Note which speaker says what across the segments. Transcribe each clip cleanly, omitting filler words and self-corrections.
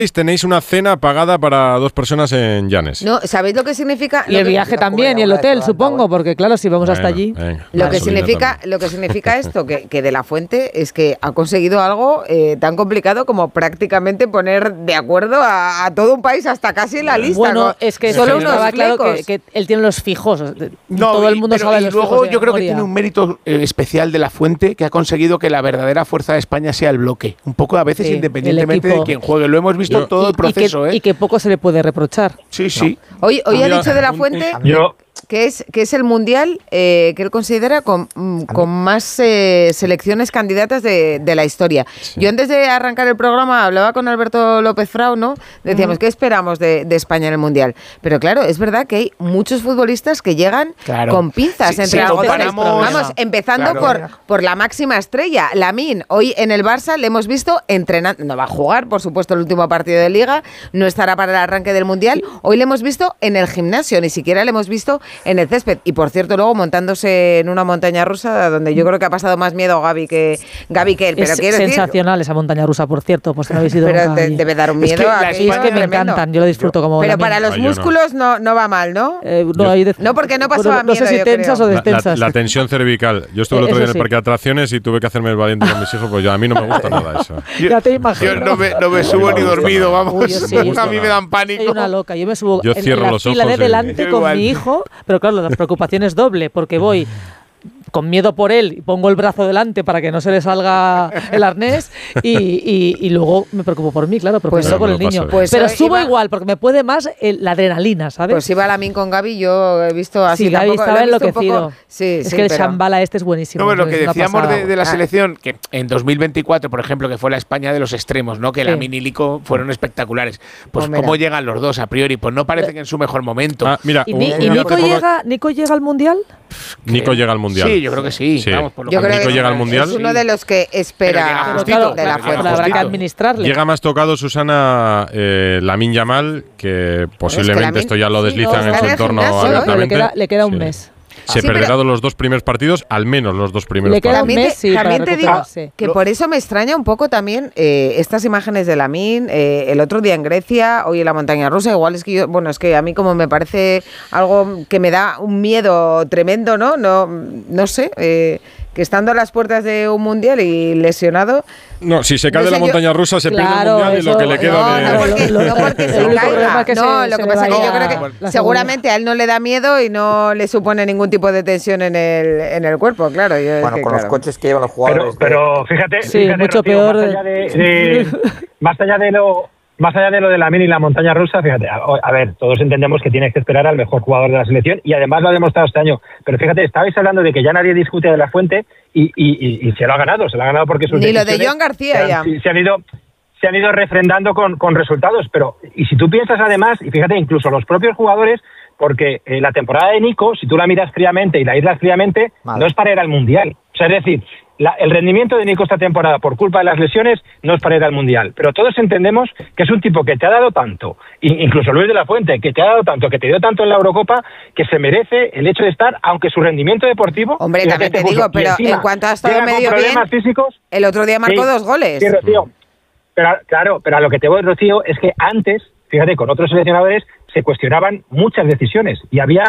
Speaker 1: tenéis una cena pagada para 2 personas en Llanes.
Speaker 2: No, ¿sabéis lo que significa?
Speaker 3: Y el viaje también, y el hotel, supongo, porque claro, si vamos hasta allí.
Speaker 2: Lo que significa esto, que De la Fuente es que ha conseguido algo tan complicado como prácticamente poner de acuerdo a todo un país, hasta casi la lista.
Speaker 3: Bueno, es que
Speaker 2: solo unos
Speaker 3: claro que él tiene los fijos. Todo el mundo sabe los fijos.
Speaker 4: Y luego yo creo que tiene un mérito especial De la Fuente, que ha conseguido que la verdadera fuerza de España sea el bloque. Un poco a veces independientemente de quién juegue. Lo hemos visto todo el proceso.
Speaker 3: Y que poco se le puede reprochar.
Speaker 4: Sí.
Speaker 2: Hoy ha dicho De la Fuente que es el mundial que él considera con más selecciones candidatas de la historia. Sí. Yo antes de arrancar el programa hablaba con Alberto López Frau, ¿no? Decíamos, ¿qué esperamos de España en el mundial? Pero claro, es verdad que hay muchos futbolistas que llegan con pinzas entre algodones. Vamos, empezando por la máxima estrella, Lamine. Hoy en el Barça le hemos visto entrenando, no va a jugar, por supuesto, el último partido de Liga, no estará para el arranque del mundial. Hoy le hemos visto en el gimnasio, ni siquiera le hemos visto en el césped. Y por cierto, luego montándose en una montaña rusa donde yo creo que ha pasado más miedo Gaby que él. Pero
Speaker 3: es sensacional esa montaña rusa, por cierto, pues que no habéis ido
Speaker 2: nunca. Pero debe dar un miedo.
Speaker 3: Es que me encantan, yo lo disfruto como
Speaker 2: Pero para los músculos no va mal, ¿no? No, porque no pasaba miedo.
Speaker 3: No sé si tensas o destensas.
Speaker 1: La tensión cervical. Yo estuve el otro día en el parque de atracciones y tuve que hacerme el valiente con mis hijos, pues a mí no me gusta nada eso.
Speaker 3: Ya te imagino.
Speaker 4: Yo no me subo ni dormido, vamos. A mí me dan pánico.
Speaker 3: Soy una loca. Yo me subo
Speaker 1: en la
Speaker 3: fila de delante con mi hijo, pero claro, la preocupación es doble, porque voy con miedo por él y pongo el brazo delante para que no se le salga el arnés y luego me preocupo por mí, claro, porque por el niño. Pero subo igual, porque me puede más la adrenalina, ¿sabes?
Speaker 2: Pues iba Lamine con Gaby, yo he visto así.
Speaker 3: Sí, Gaby estaba enloquecido. Es que el Shambhala es buenísimo.
Speaker 4: No, lo que decíamos de la selección, que en 2024, por ejemplo, que fue la España de los extremos, ¿no? Que Lamine y Nico fueron espectaculares. Pues cómo llegan los dos a priori, pues no parecen en su mejor momento.
Speaker 1: Mira,
Speaker 3: ¿Y Nico llega al Mundial?
Speaker 1: Nico llega al Mundial.
Speaker 4: Sí, yo creo que sí.
Speaker 2: Vamos, yo creo que
Speaker 1: llega al mundial.
Speaker 2: Es uno de los que espera
Speaker 3: De la Fuente. Habrá que administrarle.
Speaker 1: Llega más tocado, Susana, Lamine Yamal, que posiblemente esto ya lo deslizan en su entorno abiertamente.
Speaker 3: Le queda un mes.
Speaker 1: Se perderá los 2 primeros partidos, al menos los 2 primeros
Speaker 3: partidos.
Speaker 2: También te digo que por eso me extraña un poco también estas imágenes de Lamine, el otro día en Grecia, hoy en la montaña rusa, igual es que es que a mí como me parece algo que me da un miedo tremendo, ¿no? No sé, que estando a las puertas de un mundial y lesionado.
Speaker 1: No, si se cae de la montaña rusa se pierde el mundial y lo que le queda
Speaker 2: No porque se caiga. No, lo que pasa es que yo creo que seguramente a él no le da miedo y no le supone ningún tipo de tensión en el cuerpo, claro.
Speaker 5: Los coches que llevan los jugadores.
Speaker 6: Pero fíjate,
Speaker 3: mucho
Speaker 6: Rocío,
Speaker 3: peor.
Speaker 6: Más allá de lo de Lamine y la montaña rusa, fíjate, a ver, todos entendemos que tienes que esperar al mejor jugador de la selección y además lo ha demostrado este año. Pero fíjate, estabais hablando de que ya nadie discute De la Fuente y se lo ha ganado porque sus
Speaker 2: ni lo de Joan García ya.
Speaker 6: Se han ido refrendando con resultados, pero y si tú piensas además, y fíjate, incluso los propios jugadores, porque la temporada de Nico, si tú la miras fríamente y la aíslas fríamente, no es para ir al Mundial. O sea, es decir, el rendimiento de Nico esta temporada por culpa de las lesiones no es para ir al Mundial, pero todos entendemos que es un tipo que te ha dado tanto, incluso Luis de la Fuente, que te ha dado tanto, que te dio tanto en la Eurocopa, que se merece el hecho de estar, aunque su rendimiento deportivo...
Speaker 2: Hombre, también te digo, pero en cuanto ha estado medio bien, físicos, el otro día marcó 2 goles.
Speaker 6: Sí, Rocío. Pero a lo que te voy, Rocío, es que antes, fíjate, con otros seleccionadores se cuestionaban muchas decisiones y había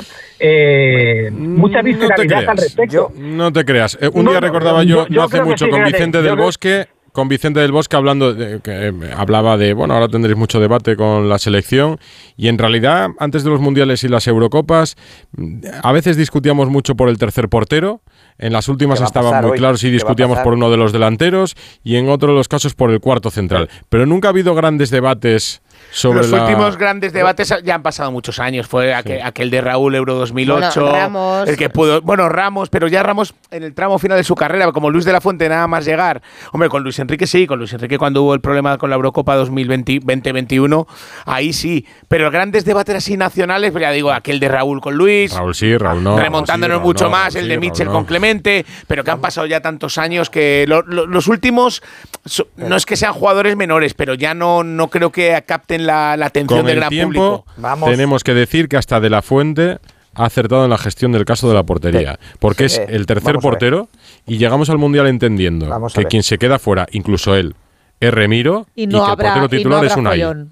Speaker 6: mucha visceralidad al respecto.
Speaker 1: No te creas. Un día recordaba yo no hace mucho con Vicente del Bosque. Con Vicente del Bosque hablaba de, ahora tendréis mucho debate con la selección y en realidad antes de los mundiales y las Eurocopas a veces discutíamos mucho por el tercer portero, en las últimas estaba muy claro si discutíamos por uno de los delanteros y en otros de los casos por el cuarto central, pero nunca ha habido grandes debates sobre
Speaker 4: los últimos grandes debates ya han pasado muchos años. Fue aquel de Raúl Euro 2008,
Speaker 2: Ramos.
Speaker 4: El que pudo, Ramos, pero ya Ramos en el tramo final de su carrera, como Luis de la Fuente nada más llegar. Hombre, con Luis Enrique sí, con Luis Enrique cuando hubo el problema con la Eurocopa 2020-2021, ahí sí. Pero grandes debates así nacionales, pues ya digo, aquel de Raúl con Luis.
Speaker 1: Raúl sí, Raúl no.
Speaker 4: Remontándonos
Speaker 1: Raúl
Speaker 4: mucho
Speaker 1: no,
Speaker 4: más, el de Mitchell con Clemente, pero que han pasado ya tantos años que los últimos no es que sean jugadores menores, pero ya no creo que capten la atención del gran público.
Speaker 1: Tenemos que decir que hasta De la Fuente ha acertado en la gestión del caso de la portería, porque es el tercer portero y llegamos al Mundial entendiendo que quien se queda fuera, incluso él, Remiro
Speaker 3: y no
Speaker 1: que el portero titular es Unai.